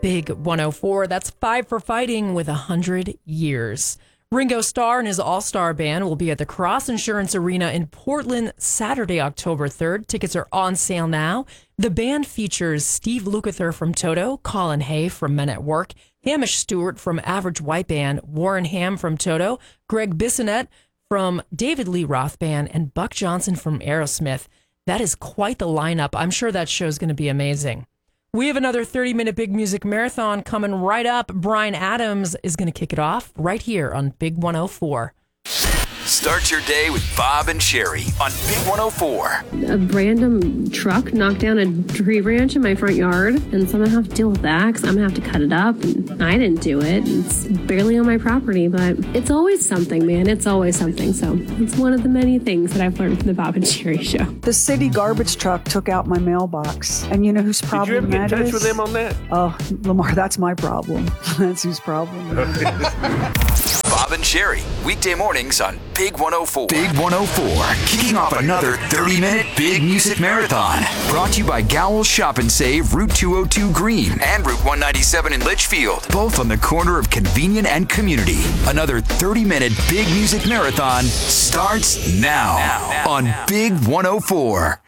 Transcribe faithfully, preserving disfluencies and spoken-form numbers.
Big one oh four. That's five for fighting with one hundred years. Ringo Starr and his all-star band will be at the Cross Insurance Arena in Portland Saturday, October third. Tickets are on sale now. The band features Steve Lukather from Toto, Colin Hay from Men at Work, Hamish Stewart from Average White Band, Warren Ham from Toto, Greg Bissonette from David Lee Roth Band, and Buck Johnson from Aerosmith. That is quite the lineup. I'm sure that show is going to be amazing. We have another thirty-minute Big Music Marathon coming right up. Bryan Adams is going to kick it off right here on Big one oh four. Start your day with Bob and Sherry on Big one oh four. A random truck knocked down a tree branch in my front yard, and so I'm going to have to deal with that because I'm going to have to cut it up. And I didn't do it. It's barely on my property, but it's always something, man. It's always something. So it's one of the many things that I've learned from the Bob and Sherry show. The city garbage truck took out my mailbox. And you know whose problem that is? Did you ever get in touch with them on that? Oh, Lamar, that's my problem. That's whose problem. Bob and Sherry, weekday mornings on Big one oh four. Big one oh four, kicking off another thirty-minute Big Music Marathon. Brought to you by Gowell's Shop and Save, Route two oh two Green and Route one ninety-seven in Litchfield. Both on the corner of convenient and community. Another thirty-minute Big Music Marathon starts now, now, now on now. Big one oh four.